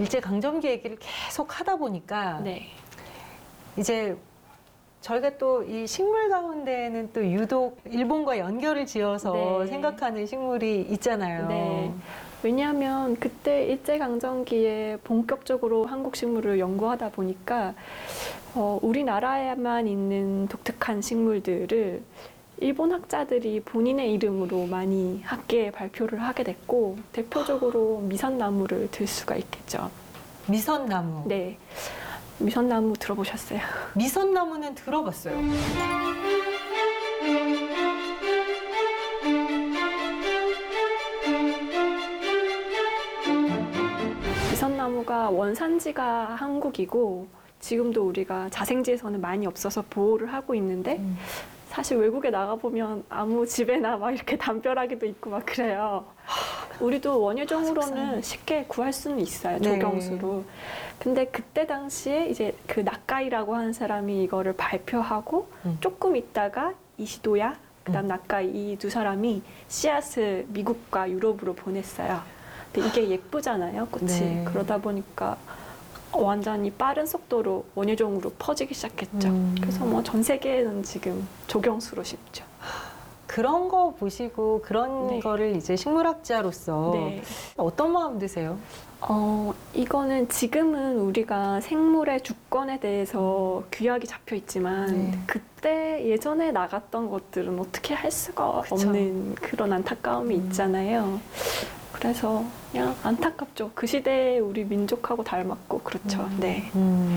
일제강점기 얘기를 계속 하다 보니까 네. 이제 저희가 또 이 식물 가운데는 또 유독 일본과 연결을 지어서 네. 생각하는 식물이 있잖아요. 네. 왜냐하면 그때 일제강점기에 본격적으로 한국 식물을 연구하다 보니까 우리나라에만 있는 독특한 식물들을 일본 학자들이 본인의 이름으로 많이 학계에 발표를 하게 됐고 대표적으로 미선나무를 들 수가 있겠죠. 미선나무. 네. 미선나무 들어보셨어요? 미선나무는 들어봤어요. 미선나무가 원산지가 한국이고 지금도 우리가 자생지에서는 많이 없어서 보호를 하고 있는데 사실 외국에 나가보면 아무 집에나 막 이렇게 담벼락에도 있고 막 그래요. 우리도 원예종으로는 쉽게 구할 수는 있어요. 네. 조경수로. 근데 그때 당시에 이제 그 나카이라고 하는 사람이 이거를 발표하고 조금 있다가 이시도야, 그다음 나카이 이 두 사람이 씨앗을 미국과 유럽으로 보냈어요. 근데 이게 예쁘잖아요, 꽃이. 네. 그러다 보니까 완전히 빠른 속도로 원예종으로 퍼지기 시작했죠. 그래서 뭐 전 세계에는 지금 조경수로 심죠. 그런 거 보시고 그런 네. 거를 이제 식물학자로서 네. 어떤 마음 드세요? 이거는 지금은 우리가 생물의 주권에 대해서 규약이 잡혀 있지만 네. 그때 예전에 나갔던 것들은 어떻게 할 수가 그쵸. 없는 그런 안타까움이 있잖아요. 그래서 그냥 안타깝죠. 그 시대에 우리 민족하고 닮았고 그렇죠. 네.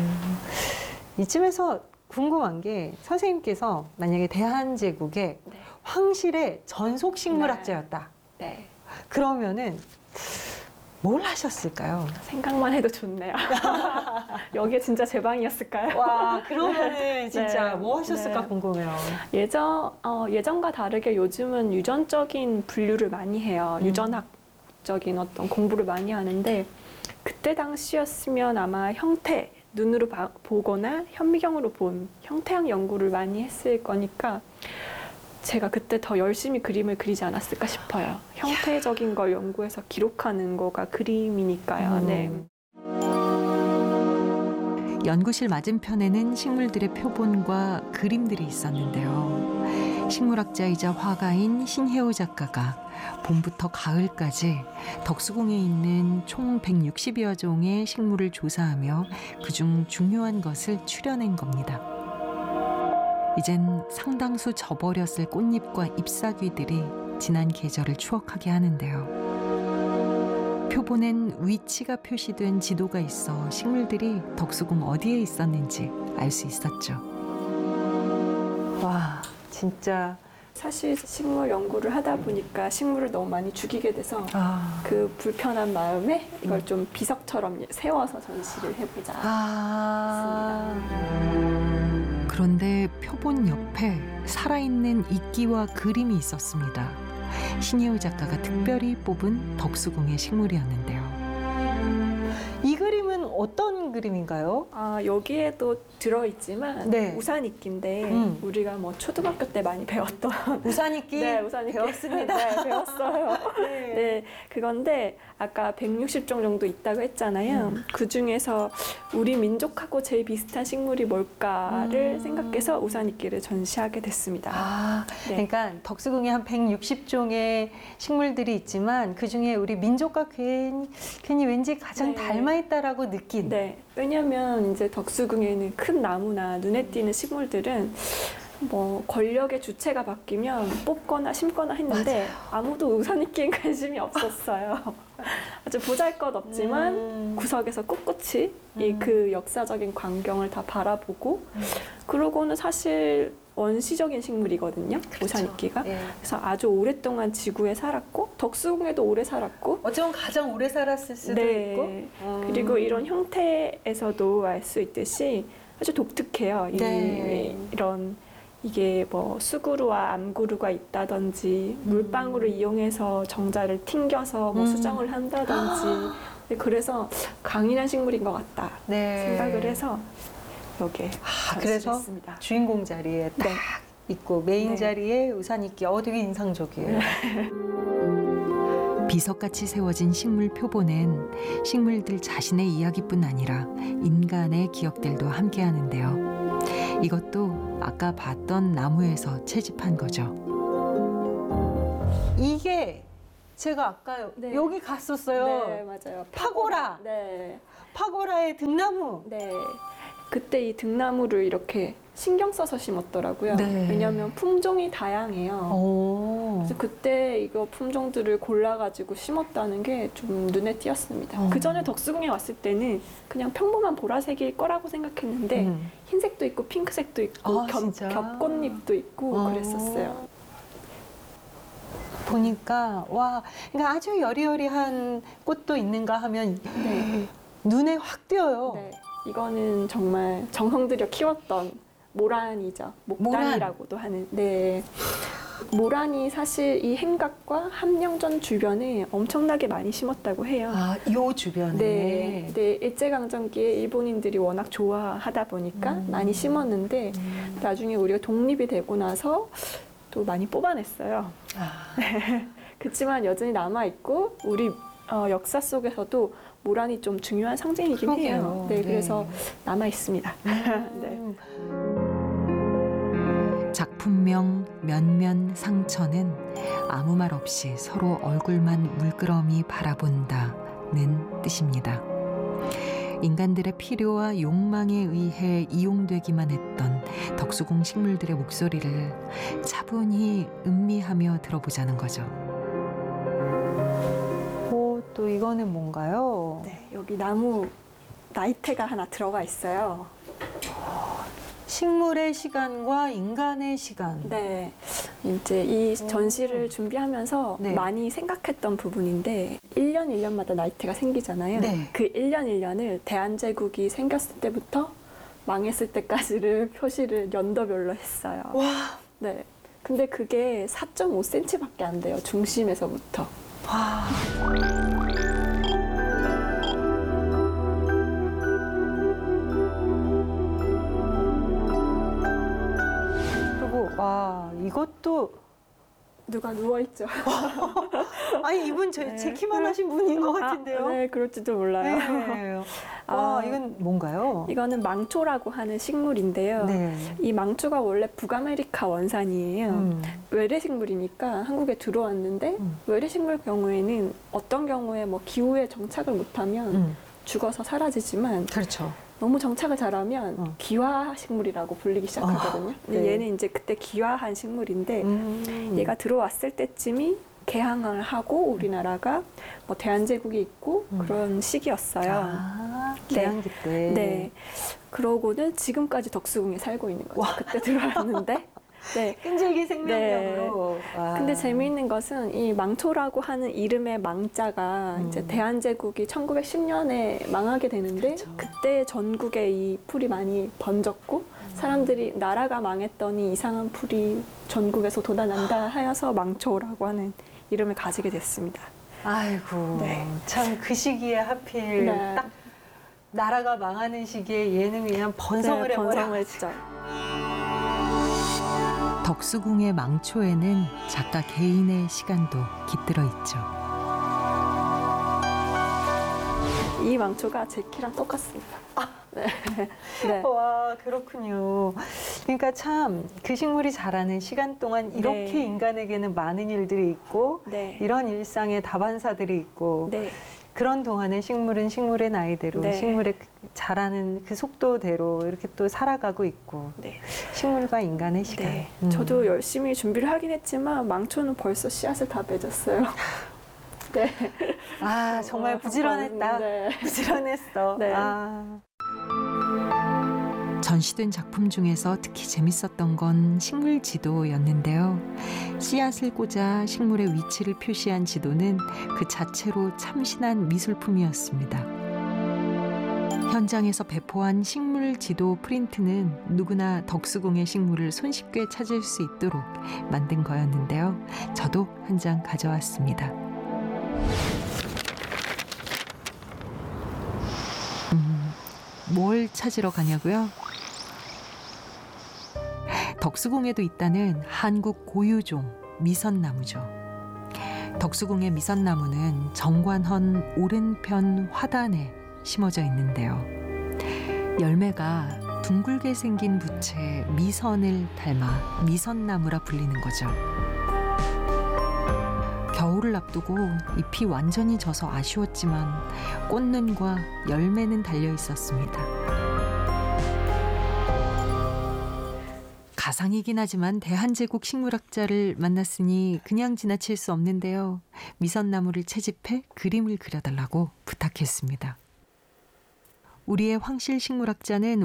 이쯤에서 궁금한 게 선생님께서 만약에 대한제국의 네. 황실의 전속 식물학자였다. 네. 그러면은 뭘 하셨을까요? 생각만 해도 좋네요. 여기에 진짜 제 방이었을까요? 와, 그러면은 진짜 네. 뭐 하셨을까 네. 궁금해요. 예전과 다르게 요즘은 유전적인 분류를 많이 해요. 유전학적인 어떤 공부를 많이 하는데 그때 당시였으면 아마 형태, 눈으로 보거나 현미경으로 본 형태학 연구를 많이 했을 거니까 제가 그때 더 열심히 그림을 그리지 않았을까 싶어요. 형태적인 걸 연구해서 기록하는 거가 그림이니까요. 네. 연구실 맞은편에는 식물들의 표본과 그림들이 있었는데요. 식물학자이자 화가인 신혜우 작가가 봄부터 가을까지 덕수궁에 있는 총 160여 종의 식물을 조사하며 그중 중요한 것을 추려낸 겁니다. 이젠 상당수 져버렸을 꽃잎과 잎사귀들이 지난 계절을 추억하게 하는데요. 표본엔 위치가 표시된 지도가 있어 식물들이 덕수궁 어디에 있었는지 알 수 있었죠. 와, 진짜 사실 식물 연구를 하다 보니까 식물을 너무 많이 죽이게 돼서 그 불편한 마음에 이걸 좀 비석처럼 세워서 전시를 해보자. 그런데 표본 옆에 살아있는 이끼와 그림이 있었습니다. 신혜우 작가가 특별히 뽑은 덕수궁의 식물이었는데요. 이 그림은 어떤 그림인가요? 여기에도 들어있지만 네. 우산이끼인데 우리가 뭐 초등학교 때 많이 배웠던 우산이끼? 네, 우산이끼 배웠습니다. 네, 배웠어요. 네. 네, 그건데 아까 160종 정도 있다고 했잖아요. 그 중에서 우리 민족하고 제일 비슷한 식물이 뭘까를 생각해서 우산이끼를 전시하게 됐습니다. 네. 그러니까 덕수궁에 한 160종의 식물들이 있지만 그중에 우리 민족과 괜히 왠지 가장 네. 닮아있다라고 느낀. 네, 왜냐하면 이제 덕수궁에는 큰 나무나 눈에 띄는 식물들은 뭐 권력의 주체가 바뀌면 뽑거나 심거나 했는데 아무도 우산이끼엔 관심이 없었어요. 아주 보잘것없지만 구석에서 꿋꿋이 그 역사적인 광경을 다 바라보고 그러고는 사실 원시적인 식물이거든요. 그렇죠. 우산이끼가. 예. 그래서 아주 오랫동안 지구에 살았고 덕수궁에도 오래 살았고 어쩌면 가장 오래 살았을 수도 네. 있고. 그리고 이런 형태에서도 알 수 있듯이 아주 독특해요. 네. 이런 이게 뭐 수구루와 암구루가 있다든지 물방울을 이용해서 정자를 ting겨서 뭐 수정을 한다든지 그래서 강인한 식물인 것 같다 네. 생각을 해서 여기에 그래서 전시했습니다. 주인공 자리에 딱 네. 있고 메인 네. 자리에 우산이끼. 되게 인상적이에요. 비석같이 세워진 식물 표본엔 식물들 자신의 이야기뿐 아니라 인간의 기억들도 함께하는데요. 이것도 아까 봤던 나무에서 채집한 거죠. 이게 제가 아까 네. 여기 갔었어요. 네, 맞아요. 파고라. 네. 파고라의 등나무. 네. 그때 이 등나무를 이렇게 신경 써서 심었더라고요. 네. 왜냐하면 품종이 다양해요. 오. 그래서 그때 이거 품종들을 골라가지고 심었다는 게 좀 눈에 띄었습니다. 그 전에 덕수궁에 왔을 때는 그냥 평범한 보라색일 거라고 생각했는데 흰색도 있고 핑크색도 있고 아, 진짜? 겹꽃잎도 있고 그랬었어요. 보니까 와, 그러니까 아주 여리여리한 꽃도 있는가 하면 네. 눈에 확 띄어요. 네. 이거는 정말 정성 들여 키웠던 모란이죠. 목단이라고도 하는. 네. 모란이 사실 이 행각과 함령전 주변에 엄청나게 많이 심었다고 해요. 아, 요 주변에. 네, 네, 일제강점기에 일본인들이 워낙 좋아하다 보니까 많이 심었는데 나중에 우리가 독립이 되고 나서 또 많이 뽑아냈어요. 아. 그렇지만 여전히 남아있고 우리 역사 속에서도 모란이 좀 중요한 상징이긴 그러게요. 해요. 네, 네. 그래서 남아있습니다. 네. 작품명 면면 상처는 아무 말 없이 서로 얼굴만 물끄러미 바라본다는 뜻입니다. 인간들의 필요와 욕망에 의해 이용되기만 했던 덕수궁 식물들의 목소리를 차분히 음미하며 들어보자는 거죠. 오, 또 이거는 뭔가요? 네, 여기 나무 나이테가 하나 들어가 있어요. 식물의 시간과 인간의 시간. 네, 이제 이 전시를 준비하면서 네. 많이 생각했던 부분인데 1년 1년마다 나이테가 생기잖아요. 네. 그 1년 1년을 대한제국이 생겼을 때부터 망했을 때까지를 표시를 연도별로 했어요. 와, 네. 근데 그게 4.5cm밖에 안 돼요. 중심에서부터. 와. 그리고 와, 이것도 누가 누워있죠. 아니 이분 제 키만 하신 분인 것 같은데요. 아, 네, 그럴지도 몰라요. 네. 와, 아, 이건 뭔가요? 이거는 망초라고 하는 식물인데요. 네. 이 망초가 원래 북아메리카 원산이에요. 외래식물이니까 한국에 들어왔는데 외래식물 경우에는 어떤 경우에 뭐 기후에 정착을 못하면 죽어서 사라지지만 그렇죠. 너무 정착을 잘하면 기화식물이라고 불리기 시작하거든요. 근데 네. 얘는 이제 그때 기화한 식물인데 얘가 얘가 들어왔을 때쯤이 개항을 하고 우리나라가 뭐 대한제국이 있고 그런 시기였어요. 아, 개항기 때. 네. 그러고는 지금까지 덕수궁에 살고 있는 거죠. 그때 들어왔는데. 네. 끈질기 생명력으로. 와. 근데 재미있는 것은 이 망초라고 하는 이름의 망자가 이제 대한제국이 1910년에 망하게 되는데 그쵸. 그때 전국에 이 풀이 많이 번졌고 사람들이 나라가 망했더니 이상한 풀이 전국에서 돋아난다 하여서 망초라고 하는 이름을 가지게 됐습니다. 아이고, 네. 참 그 시기에 하필 네. 딱 나라가 망하는 시기에 얘는 그냥 번성을 네, 해버려. 번성을 했죠. 덕수궁의 망초에는 작가 개인의 시간도 깃들어 있죠. 이 망초가 제 키랑 똑같습니다. 네. 네. 와, 그렇군요. 그러니까 참 그 식물이 자라는 시간 동안 이렇게 네. 인간에게는 많은 일들이 있고 네. 이런 일상의 다반사들이 있고 네. 그런 동안에 식물은 식물의 나이대로 네. 식물의 자라는 그 속도대로 이렇게 또 살아가고 있고 네. 식물과 인간의 시간. 네. 저도 열심히 준비를 하긴 했지만 망초는 벌써 씨앗을 다 맺었어요. 네. 아, 정말 부지런했다. 네. 부지런했어. 네. 아. 전시된 작품 중에서 특히 재밌었던 건 식물 지도였는데요. 씨앗을 꽂아 식물의 위치를 표시한 지도는 그 자체로 참신한 미술품이었습니다. 현장에서 배포한 식물 지도 프린트는 누구나 덕수궁의 식물을 손쉽게 찾을 수 있도록 만든 거였는데요. 저도 한 장 가져왔습니다. 뭘 찾으러 가냐고요? 덕수궁에도 있다는 한국 고유종 미선나무죠. 덕수궁의 미선나무는 정관헌 오른편 화단에 심어져 있는데요. 열매가 둥글게 생긴 부채 미선을 닮아 미선나무라 불리는 거죠. 겨울을 앞두고 잎이 완전히 져서 아쉬웠지만 꽃눈과 열매는 달려 있었습니다. 가상이긴 하지만 대한제국 식물학자를 만났으니 그냥 지나칠 수 없는데요. 미선나무를 채집해 그림을 그려달라고 부탁했습니다. 우리의 황실 식물학자는